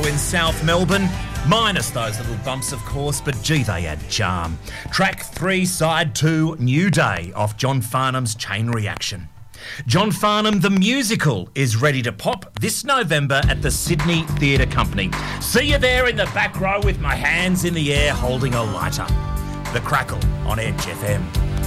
in South Melbourne. Minus those little bumps, of course, but gee, they had charm. Track 3, side 2, New Day off John Farnham's Chain Reaction. John Farnham, the musical, is ready to pop this November at the Sydney Theatre Company. See you there in the back row with my hands in the air holding a lighter. The Crackle on Edge FM.